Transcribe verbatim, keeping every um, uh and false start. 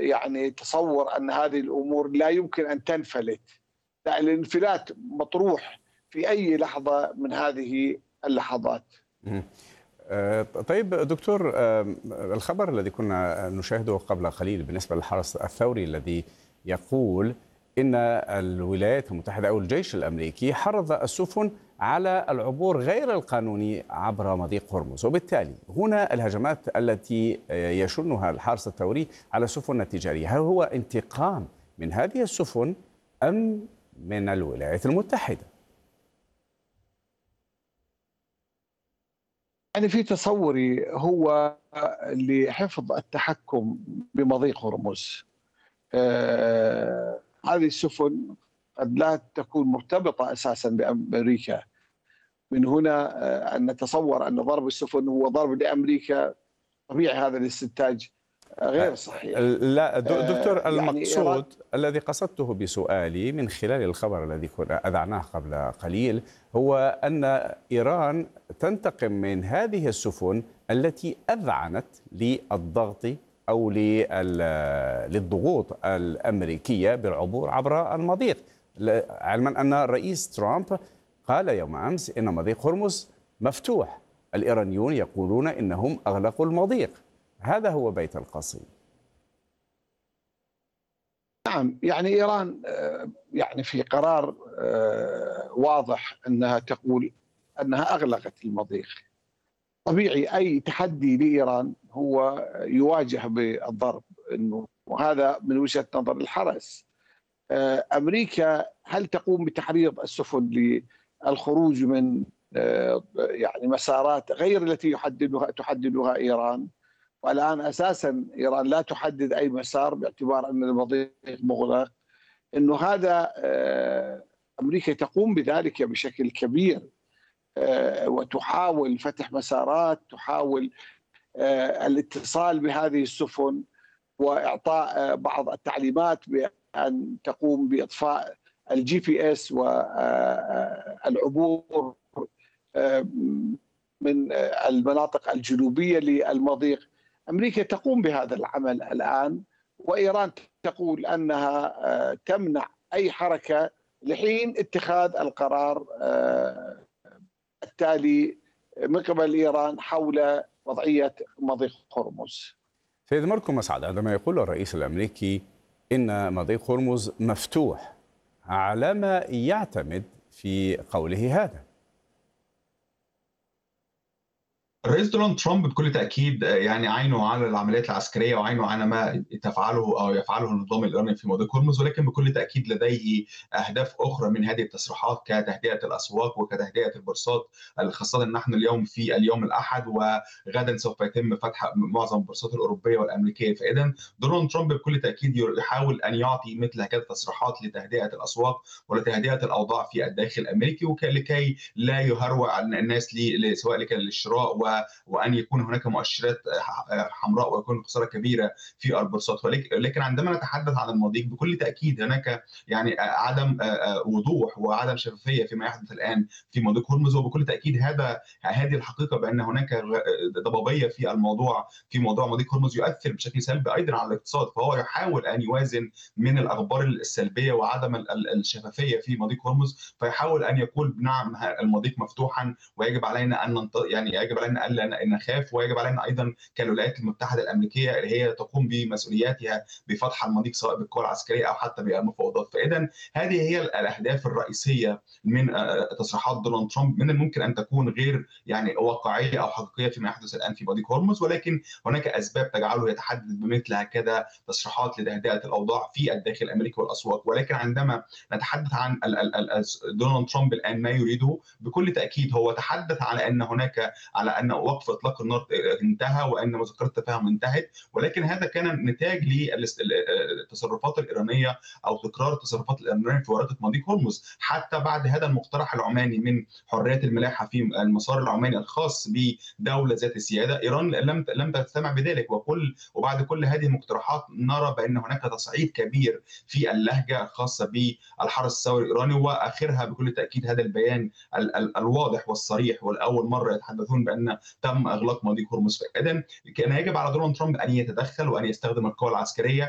يعني تصور أن هذه الأمور لا يمكن أن تنفلت، لا، الانفلات مطروح في أي لحظة من هذه اللحظات. مهم. آه، طيب دكتور، آه، الخبر الذي كنا نشاهده قبل قليل بالنسبة للحرس الثوري الذي يقول إن الولايات المتحدة أو الجيش الأمريكي حرض السفن على العبور غير القانوني عبر مضيق هرمز، وبالتالي هنا الهجمات التي يشنها الحرس الثوري على السفن التجارية، هل هو انتقام من هذه السفن أم من الولايات المتحدة؟ يعني في تصوري هو لحفظ التحكم بمضيق هرمز. آه هذه السفن قد لا تكون مرتبطة أساسا بأمريكا، من هنا آه أن نتصور أن ضرب السفن هو ضرب لأمريكا. طبيعي هذا الاستنتاج غير صحيح. لا دكتور، آه يعني إيران، المقصود الذي قصدته بسؤالي من خلال الخبر الذي كنا أذعناه قبل قليل هو أن إيران تنتقم من هذه السفن التي أذعنت للضغط أو للضغوط الأمريكية بالعبور عبر المضيق، علما أن الرئيس ترامب قال يوم أمس إن مضيق هرمز مفتوح. الإيرانيون يقولون إنهم أغلقوا المضيق. هذا هو بيت القصيد. نعم، يعني إيران يعني في قرار واضح أنها تقول أنها أغلقت المضيق. طبيعي أي تحدي لإيران هو يواجه بالضرب، إنه وهذا من وجهة نظر الحرس. أمريكا هل تقوم بتحريض السفن للخروج من يعني مسارات غير التي يحددها تحددها إيران؟ والآن أساسا إيران لا تحدد أي مسار باعتبار أن المضيق مغلق. إنه هذا أمريكا تقوم بذلك بشكل كبير، وتحاول فتح مسارات، تحاول الاتصال بهذه السفن وإعطاء بعض التعليمات بأن تقوم بإطفاء الجي بي اس والعبور من المناطق الجنوبية للمضيق. أمريكا تقوم بهذا العمل الآن، وإيران تقول أنها تمنع أي حركة لحين اتخاذ القرار التالي من قبل إيران حول وضعية مضيق هرمز. سيد ماركو مسعد، عندما يقول الرئيس الأمريكي إن مضيق هرمز مفتوح، على ما يعتمد في قوله هذا؟ الرئيس دونالد ترامب بكل تأكيد يعني عينه على العمليات العسكرية وعينه على ما تفعله أو يفعله النظام الإيراني في مضيق هرمز، ولكن بكل تأكيد لديه أهداف أخرى من هذه التصريحات كتهدئة الأسواق وكتهدئة البورصات، خاصة نحن اليوم في اليوم الأحد وغدا سوف يتم فتح معظم البورصات الأوروبية والأمريكية. فإذا دونالد ترامب بكل تأكيد يحاول أن يعطي مثل هكذا التصريحات لتهدئة الأسواق ولتهدئة الأوضاع في الداخل الأمريكي، ولكي لا يهروع الناس سواء للشراء و وان يكون هناك مؤشرات حمراء ويكون خساره كبيره في البورصات. ولكن عندما نتحدث عن المضيق بكل تاكيد هناك يعني عدم وضوح وعدم شفافيه فيما يحدث الان في مضيق هرمز، وبكل تاكيد هذا هذه الحقيقه بان هناك ضبابيه في الموضوع في موضوع مضيق هرمز يؤثر بشكل سلبي ايضا على الاقتصاد. فهو يحاول ان يوازن من الاخبار السلبيه وعدم الشفافيه في مضيق هرمز، فيحاول ان يقول نعم المضيق مفتوحا ويجب علينا ان يعني يجب علينا الا نخاف، ويجب علينا ايضا كالولايات المتحده الامريكيه اللي هي تقوم بمسؤولياتها بفتح المضيق سواء بالقوى العسكريه او حتى بالمفاوضات. فاذا هذه هي الاهداف الرئيسيه من تصريحات دونالد ترامب، من الممكن ان تكون غير يعني واقعيه او حقيقيه فيما يحدث الان في مضيق هرمز، ولكن هناك اسباب تجعله يتحدث بمثل هكذا تصريحات لتهدئه الاوضاع في الداخل الامريكي والاسواق. ولكن عندما نتحدث عن دونالد ترامب الان ما يريده، بكل تاكيد هو تحدث على ان هناك على ان وقف اطلاق النار انتهى وان مذكره التفاهم انتهت، ولكن هذا كان نتاج للتصرفات الايرانيه او تكرار التصرفات الايرانيه في ورقه مضيق هرمز. حتى بعد هذا المقترح العماني من حريه الملاحه في المسار العماني الخاص بدوله ذات السياده، ايران لم لم تستمع بذلك. وكل وبعد كل هذه المقترحات نرى بان هناك تصعيد كبير في اللهجه الخاصه بالحرس الثوري الايراني، واخرها بكل تاكيد هذا البيان ال ال الواضح والصريح، والاول مره يتحدثون بان تم اغلاق مضيق هرمز. فاذا كان يجب على دونالد ترامب ان يتدخل وان يستخدم القوى العسكريه